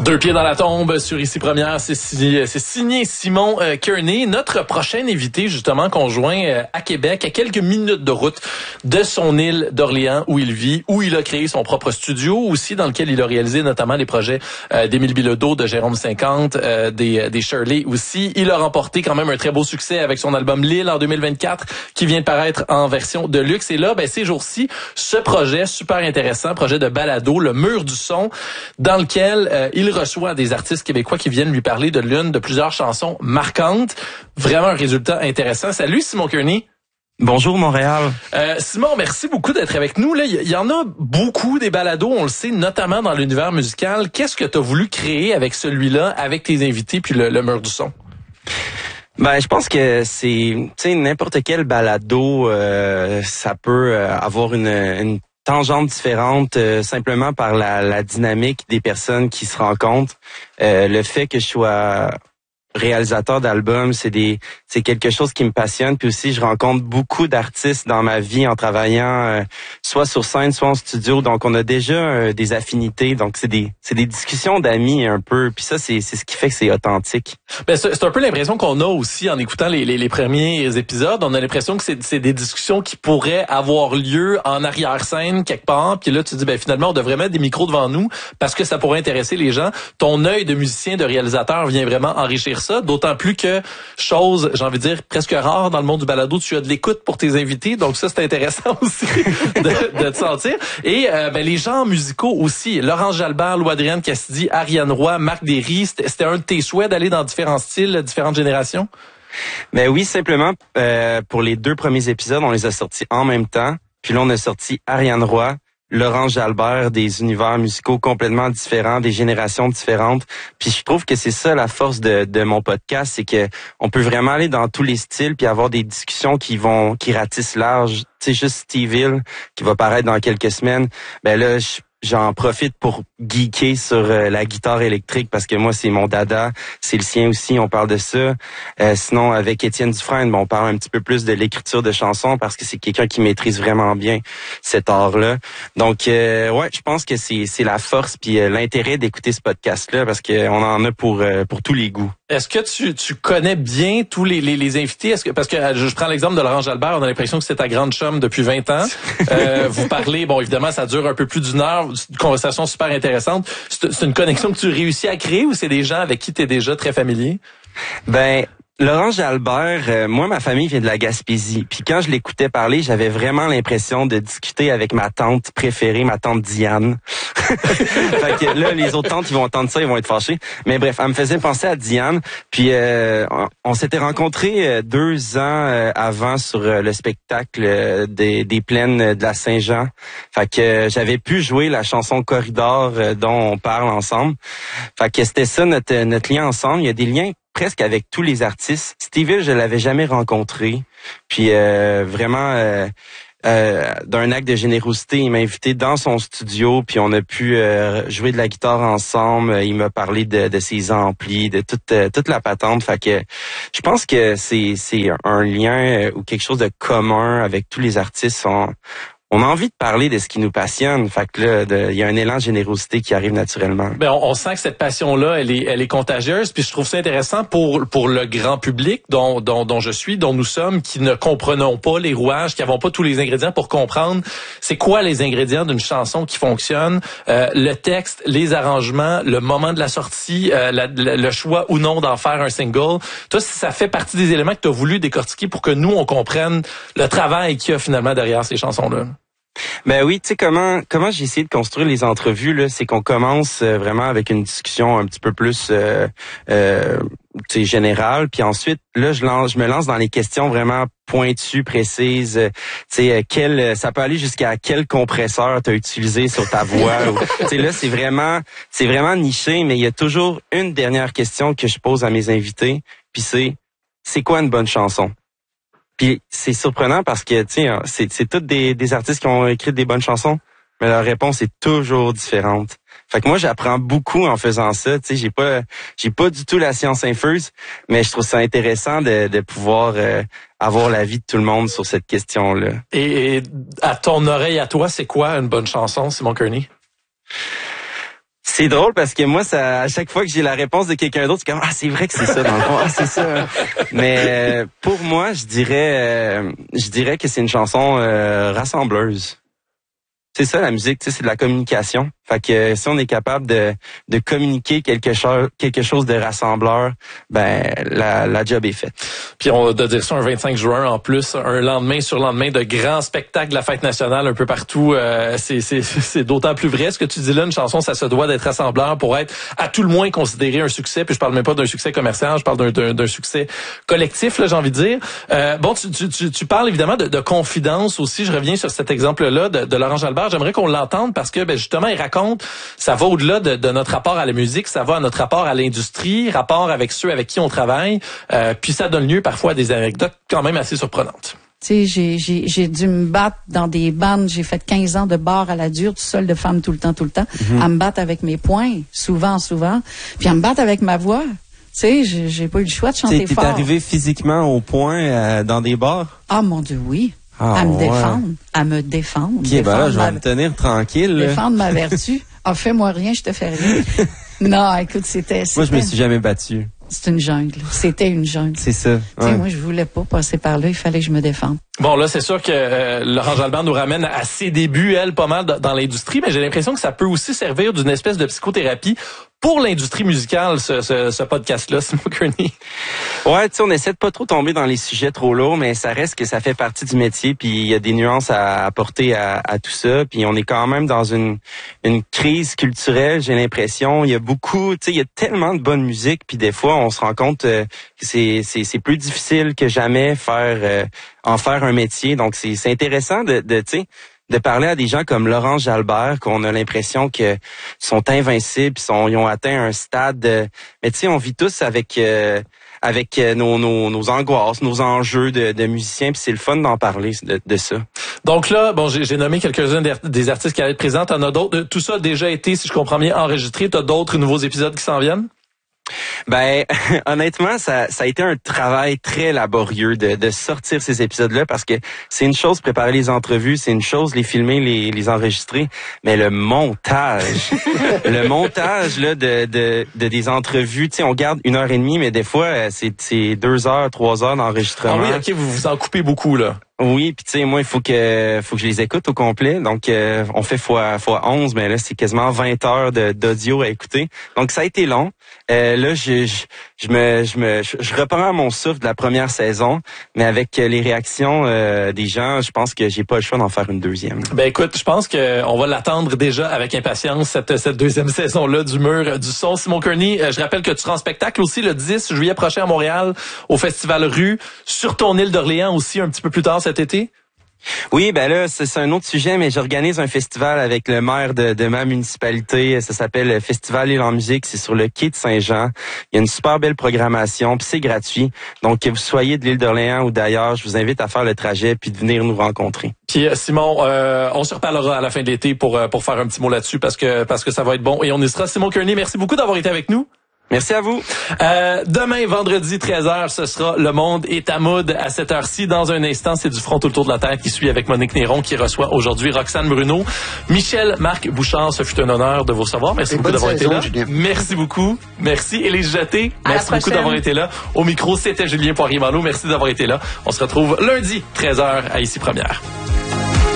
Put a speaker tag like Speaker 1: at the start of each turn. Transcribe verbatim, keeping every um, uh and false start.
Speaker 1: Deux pieds dans la tombe sur Ici Première, c'est signé, c'est signé Simon euh, Kearney, notre prochain invité justement conjoint euh, à Québec, à quelques minutes de route de son île d'Orléans où il vit, où il a créé son propre studio aussi, dans lequel il a réalisé notamment les projets euh, d'Émile Bilodeau, de Jérôme cinquante, euh, des, des Shirley aussi. Il a remporté quand même un très beau succès avec son album L'Île en deux mille vingt-quatre qui vient de paraître en version de luxe. Et là, ben, ces jours-ci, ce projet super intéressant, projet de balado, Le Mur du Son, dans lequel euh, il reçoit des artistes québécois qui viennent lui parler de l'une de plusieurs chansons marquantes. Vraiment un résultat intéressant. Salut Simon Kearney.
Speaker 2: Bonjour Montréal.
Speaker 1: Euh, Simon, merci beaucoup d'être avec nous. Là, il y, y en a beaucoup des balados, on le sait, notamment dans l'univers musical. Qu'est-ce que tu as voulu créer avec celui-là, avec tes invités, puis le, le Mur du Son?
Speaker 2: Ben, je pense que c'est, tu sais, n'importe quel balado, euh, ça peut avoir une, une tangente différente euh, simplement par la, la dynamique des personnes qui se rencontrent. Euh, le fait que je sois réalisateur d'albums, c'est des c'est quelque chose qui me passionne. Puis aussi, je rencontre beaucoup d'artistes dans ma vie en travaillant euh, soit sur scène, soit en studio. Donc, on a déjà euh, des affinités. Donc, c'est des c'est des discussions d'amis un peu. Puis ça, c'est c'est ce qui fait que c'est authentique.
Speaker 1: Ben c'est, c'est un peu l'impression qu'on a aussi en écoutant les les, les premiers épisodes. On a l'impression que c'est c'est des discussions qui pourraient avoir lieu en arrière-scène quelque part. Puis là, tu te dis ben finalement, on devrait mettre des micros devant nous parce que ça pourrait intéresser les gens. Ton œil de musicien, de réalisateur vient vraiment enrichir ça, d'autant plus que, chose, j'ai envie de dire, presque rare dans le monde du balado, tu as de l'écoute pour tes invités, donc ça, c'est intéressant aussi de, de te sentir. Et euh, ben, les genres musicaux aussi, Laurence Jalbert, Louis-Adrienne Cassidy, Ariane Roy, Marc Derry, c'était, c'était un de tes souhaits d'aller dans différents styles, différentes générations?
Speaker 2: Ben oui, simplement, euh, pour les deux premiers épisodes, on les a sortis en même temps, puis là, on a sorti Ariane Roy, Laurence Jalbert, des univers musicaux complètement différents, des générations différentes. Puis je trouve que c'est ça la force de, de mon podcast, c'est que on peut vraiment aller dans tous les styles puis avoir des discussions qui vont qui ratissent large. Tu sais, juste Steve Hill qui va paraître dans quelques semaines. Ben là, je J'en profite pour geeker sur euh, la guitare électrique parce que moi, c'est mon dada. C'est le sien aussi, on parle de ça. Euh, sinon, avec Étienne Dufresne, bon, on parle un petit peu plus de l'écriture de chansons parce que c'est quelqu'un qui maîtrise vraiment bien cet art-là. Donc, euh, ouais, je pense que c'est c'est la force puis euh, l'intérêt d'écouter ce podcast-là parce que on en a pour euh, pour tous les goûts.
Speaker 1: Est-ce que tu tu connais bien tous les les, les invités? Est-ce que parce que je, je prends l'exemple de Laurence Jalbert, on a l'impression que c'est ta grande chum depuis vingt ans. Euh, vous parlez, bon, évidemment, ça dure un peu plus d'une heure. Une conversation super intéressante. C'est, c'est une connexion que tu réussis à créer ou c'est des gens avec qui tu es déjà très familier?
Speaker 2: Ben, Laurence Jalbert, euh, moi, ma famille vient de la Gaspésie. Puis quand je l'écoutais parler, j'avais vraiment l'impression de discuter avec ma tante préférée, ma tante Diane. Fait que là, les autres tantes, ils vont entendre ça, ils vont être fâchés. Mais bref, elle me faisait penser à Diane. Puis euh, on, on s'était rencontrés euh, deux ans euh, avant sur euh, le spectacle euh, des, des plaines de la Saint-Jean. Fait que euh, j'avais pu jouer la chanson Corridor euh, dont on parle ensemble. Fait que c'était ça notre, notre lien ensemble. Il y a des liens presque avec tous les artistes. Steve Hill, je l'avais jamais rencontré. Puis euh, vraiment... Euh, Euh, d'un acte de générosité, il m'a invité dans son studio, puis on a pu euh, jouer de la guitare ensemble. Il m'a parlé de, de ses amplis, de toute euh, toute la patente. Fait que je pense que c'est c'est un lien ou quelque chose de commun avec tous les artistes. On, on a envie de parler de ce qui nous passionne. Fait que là, il y a un élan de générosité qui arrive naturellement.
Speaker 1: Ben, on, on sent que cette passion-là, elle est, elle est contagieuse. Puis je trouve ça intéressant pour pour le grand public dont dont, dont je suis, dont nous sommes, qui ne comprenons pas les rouages, qui n'avons pas tous les ingrédients pour comprendre c'est quoi les ingrédients d'une chanson qui fonctionne, euh, le texte, les arrangements, le moment de la sortie, euh, la, le, le choix ou non d'en faire un single. Toi, ça fait partie des éléments que tu as voulu décortiquer pour que nous on comprenne le travail qu'il y a finalement derrière ces chansons-là.
Speaker 2: Ben oui, tu sais comment comment j'ai essayé de construire les entrevues là, c'est qu'on commence euh, vraiment avec une discussion un petit peu plus euh, euh, tu sais générale, puis ensuite là je lance je me lance dans les questions vraiment pointues, précises, euh, tu sais quel ça peut aller jusqu'à quel compresseur tu as utilisé sur ta voix. Tu sais là c'est vraiment c'est vraiment niché, mais il y a toujours une dernière question que je pose à mes invités, puis c'est c'est quoi une bonne chanson? Puis c'est surprenant parce que tu sais c'est c'est tous des des artistes qui ont écrit des bonnes chansons, mais leur réponse est toujours différente. Fait que moi j'apprends beaucoup en faisant ça, tu sais j'ai pas j'ai pas du tout la science infuse, mais je trouve ça intéressant de de pouvoir euh, avoir l'avis de tout le monde sur cette question-là.
Speaker 1: Et, et à ton oreille à toi, c'est quoi une bonne chanson, Simon Kearney?
Speaker 2: C'est C'est drôle parce que moi, ça, à chaque fois que j'ai la réponse de quelqu'un d'autre, c'est comme, ah, c'est vrai que c'est ça, dans le fond. Ah, c'est ça. Mais euh, pour moi, je dirais, euh, je dirais que c'est une chanson euh, rassembleuse. C'est ça la musique, tu sais, c'est de la communication. Fait que si on est capable de de communiquer quelque chose quelque chose de rassembleur, ben la la job est faite.
Speaker 1: Puis on doit dire ça un vingt-cinq juin en plus, un lendemain sur lendemain de grands spectacles de la fête nationale un peu partout, euh, c'est c'est c'est d'autant plus vrai. Ce que tu dis là, une chanson, ça se doit d'être rassembleur pour être à tout le moins considéré un succès. Puis je parle même pas d'un succès commercial, je parle d'un d'un, d'un succès collectif là, j'ai envie de dire. Euh, bon, tu tu tu, tu parles évidemment de, de confidence aussi. Je reviens sur cet exemple là de, de Laurent Jalbert. J'aimerais qu'on l'entende parce que ben justement il raconte, ça va au-delà de, de notre rapport à la musique, ça va à notre rapport à l'industrie, rapport avec ceux avec qui on travaille, euh, puis ça donne lieu parfois à des anecdotes quand même assez surprenantes.
Speaker 3: Tu sais, j'ai, j'ai, j'ai dû me battre dans des bandes, j'ai fait quinze ans de bar à la dure, tout seul de femme tout le temps, tout le temps, mm-hmm. à me battre avec mes poings, souvent, souvent, puis à me battre avec ma voix. Tu sais, j'ai, j'ai pas eu le choix de chanter
Speaker 4: t'es,
Speaker 3: fort.
Speaker 4: T'es arrivé physiquement au point euh, dans des bars?
Speaker 3: Ah, mon Dieu, oui.
Speaker 4: Ah,
Speaker 3: à me
Speaker 4: ouais.
Speaker 3: défendre, à me défendre.
Speaker 4: Ok,
Speaker 3: défendre
Speaker 4: ben là, je vais
Speaker 3: ma...
Speaker 4: me tenir tranquille. Là.
Speaker 3: Défendre ma vertu. Ah, fais-moi rien, je te fais rien. Non, écoute, c'était... c'était...
Speaker 4: Moi, je me suis jamais battu.
Speaker 3: C'est une jungle. C'était une jungle.
Speaker 4: C'est ça.
Speaker 3: Tu sais,
Speaker 4: Ouais.
Speaker 3: moi, je voulais pas passer par là. Il fallait que je me défende.
Speaker 1: Bon, là, c'est sûr que euh, Laurent Jalbert nous ramène à ses débuts, elle, pas mal dans l'industrie, mais j'ai l'impression que ça peut aussi servir d'une espèce de psychothérapie pour l'industrie musicale, ce, ce, ce podcast-là, Simon Kearney.
Speaker 2: Ouais, tu sais, on essaie de pas trop tomber dans les sujets trop lourds, mais ça reste que ça fait partie du métier, puis il y a des nuances à apporter à, à tout ça, puis on est quand même dans une une crise culturelle, j'ai l'impression. Il y a beaucoup, tu sais, il y a tellement de bonne musique, puis des fois, on se rend compte euh, que c'est c'est c'est plus difficile que jamais faire euh, en faire un métier. Donc c'est c'est intéressant de de tu sais de parler à des gens comme Laurent Jalbert, qu'on a l'impression que sont invincibles, sont, ils ont atteint un stade. De, mais tu sais, on vit tous avec euh, avec nos, nos nos angoisses, nos enjeux de, de musiciens, puis c'est le fun d'en parler de, de ça.
Speaker 1: Donc là, bon, j'ai, j'ai nommé quelques-uns des artistes qui allaient être présents. T'en as d'autres. Tout ça a déjà été, si je comprends bien, enregistré. T'as d'autres nouveaux épisodes qui s'en viennent?
Speaker 2: Ben, honnêtement, ça, ça a été un travail très laborieux de, de sortir ces épisodes-là parce que c'est une chose préparer les entrevues, c'est une chose les filmer, les, les enregistrer, mais le montage, le montage là de, de, de des entrevues, tu sais, on garde une heure et demie, mais des fois c'est, c'est deux heures, trois heures d'enregistrement.
Speaker 1: Ah oui, ok, vous vous en coupez beaucoup là.
Speaker 2: Oui, puis tu sais, moi, il faut que faut que je les écoute au complet. Donc, euh, on fait fois fois onze, mais là, c'est quasiment vingt heures de, d'audio à écouter. Donc, ça a été long. Euh, là, je, je je me je me je reprends mon souffle de la première saison, mais avec les réactions euh, des gens, je pense que j'ai pas le choix d'en faire une deuxième.
Speaker 1: Ben écoute, je pense que on va l'attendre déjà avec impatience cette cette deuxième saison là du Mur du Son. Simon Kearney, je rappelle que tu seras en spectacle aussi le dix juillet prochain à Montréal au Festival Rue, sur ton île d'Orléans aussi un petit peu plus tard cet été.
Speaker 2: Oui, ben là, c'est, c'est un autre sujet, mais j'organise un festival avec le maire de, de ma municipalité. Ça s'appelle Festival Île en musique. C'est sur le quai de Saint-Jean. Il y a une super belle programmation, puis c'est gratuit. Donc, que vous soyez de l'île d'Orléans ou d'ailleurs, je vous invite à faire le trajet puis de venir nous rencontrer.
Speaker 1: Puis Simon, euh, on se reparlera à la fin de l'été pour pour faire un petit mot là-dessus parce que parce que ça va être bon et on y sera. Simon Kearney, merci beaucoup d'avoir été avec nous.
Speaker 2: Merci à vous.
Speaker 1: Euh, demain, vendredi, treize heures, ce sera Le Monde est à mood à cette heure-ci. Dans un instant, c'est du front tout le tour de la Terre qui suit avec Monique Néron qui reçoit aujourd'hui Roxane Bruno. Michel Marc Bouchard, ce fut un honneur de vous recevoir. Merci et beaucoup d'avoir saison, été là. Julien. Merci beaucoup. Merci. Élise Jeté, merci beaucoup d'avoir été là. Au micro, c'était Julien Poirier-Malo. Merci d'avoir été là. On se retrouve lundi, treize heures, à Ici Première.